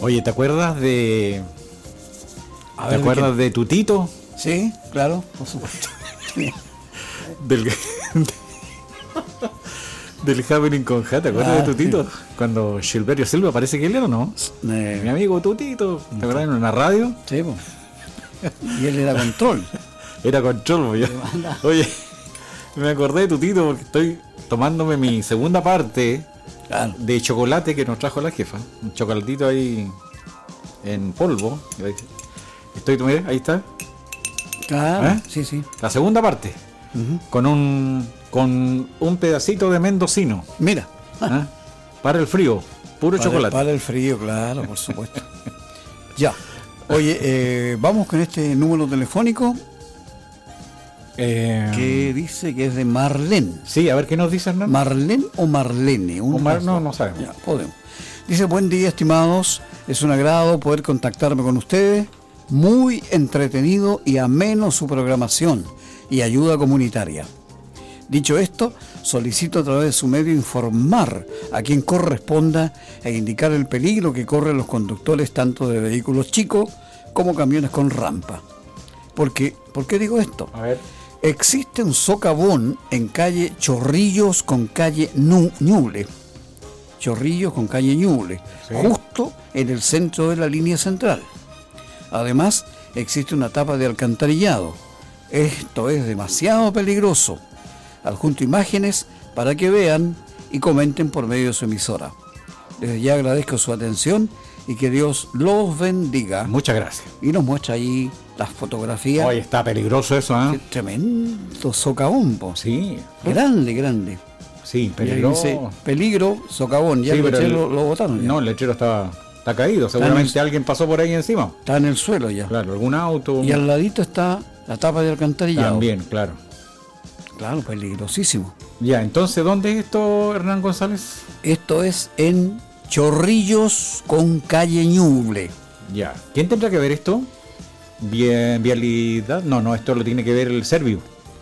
Oye, ¿te acuerdas de... A ¿Te ver, acuerdas de Tutito? Sí, claro, por supuesto. Del... del Happening con Hat, ¿te acuerdas de Tutito? Sí. Cuando Gilberto Silva, parece que él era, ¿no? Mi amigo Tutito, ¿te acuerdas en una radio? Sí, pues. Y él era control. Era control, pues, Oye, me acordé de Tutito porque estoy tomándome mi segunda parte de chocolate que nos trajo la jefa. Un chocolatito ahí en polvo. Mira, ahí está. Claro, sí, sí. La segunda parte. Con un pedacito de mendocino. Mira. Para el frío, puro chocolate. Para el frío, claro, por supuesto. Ya. Oye, vamos con este número telefónico que dice que es de Marlene. Sí, a ver qué nos dice Hernán. ¿Marlene o Marlene? No sabemos. Ya, podemos. Dice: buen día, estimados. Es un agrado poder contactarme con ustedes. Muy entretenido y ameno su programación y ayuda comunitaria. Dicho esto, solicito a través de su medio informar a quien corresponda e indicar el peligro que corren los conductores tanto de vehículos chicos como camiones con rampa. ¿Por qué digo esto? A ver. Existe un socavón en calle Chorrillos con calle Ñuble. Chorrillos con calle Ñuble, sí, justo en el centro de la línea central. Además, existe una tapa de alcantarillado. Esto es demasiado peligroso. Adjunto imágenes para que vean y comenten por medio de su emisora. Desde ya agradezco su atención y que Dios los bendiga. Muchas gracias. Y nos muestra ahí las fotografías. Oye, está peligroso eso, ¿eh? Tremendo socavón, po. Sí. Grande. Sí, peligroso. Peligro, socavón. Ya sí, el lechero lo botaron. Ya. No, el lechero está caído. Seguramente alguien pasó por ahí encima. Está en el suelo ya. Claro, algún auto. Y al ladito está la tapa de alcantarillado. También, claro. Claro, peligrosísimo. Ya, entonces, ¿dónde es esto, Hernán González? Esto es en Chorrillos con calle Ñuble. Ya. ¿Quién tendrá que ver esto? ¿Vialidad? No, esto lo tiene que ver el Servio.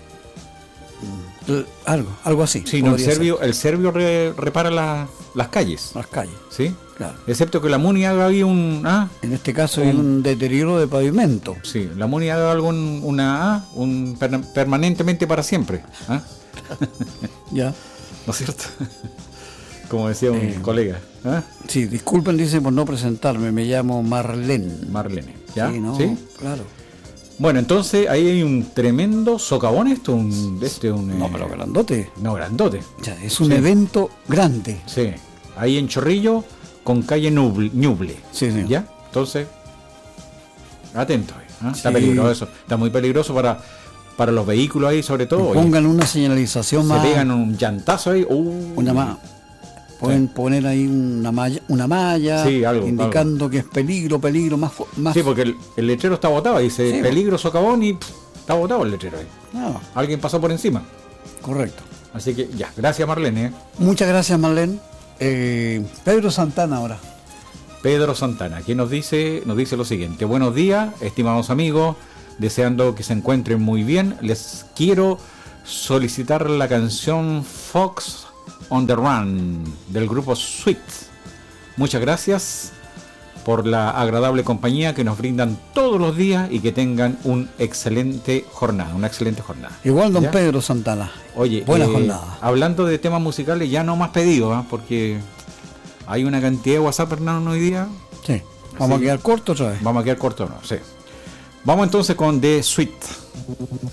Algo así. Sí, no, el Servio repara las calles. Las calles. ¿Sí? Claro. Excepto que la MUNI haga ahí en este caso hay un deterioro de pavimento. Sí, la MUNI haga algo permanentemente para siempre. Ya. ¿No es cierto? Como decía un colega. Sí, disculpen, dice, por no presentarme, me llamo Marlene. Marlene, ¿ya? Sí, ¿no? ¿Sí? Claro. Bueno, entonces ahí hay un tremendo socavón, No, pero grandote. No, grandote. Ya, es un evento grande. Sí, ahí en Chorrillo con calle Ñuble. Sí. ¿Ya? Entonces, atento ahí. Está peligroso eso. Está muy peligroso para los vehículos ahí, sobre todo. Pongan una señalización más. Se pegan un llantazo ahí. Una más. Pueden poner ahí una malla sí, algo, indicando que es peligro más. Sí, porque el letrero está botado, dice peligro socavón y está botado el letrero ahí. No. Alguien pasó por encima. Correcto. Así que ya, gracias Marlene. Muchas gracias Marlene. Pedro Santana ahora. Pedro Santana, quien nos dice lo siguiente: buenos días, estimados amigos, deseando que se encuentren muy bien. Les quiero solicitar la canción Fox on the Run del grupo Sweet. Muchas gracias por la agradable compañía que nos brindan todos los días y que tengan una excelente jornada. Igual don Pedro Santana. Oye, buena jornada. Hablando de temas musicales, ya no más pedidos, porque hay una cantidad de WhatsApp, Hernán, hoy día. Sí. ¿Vamos a quedar cortos otra vez? Vamos a quedar cortos, no, sí. Vamos entonces con The Sweet.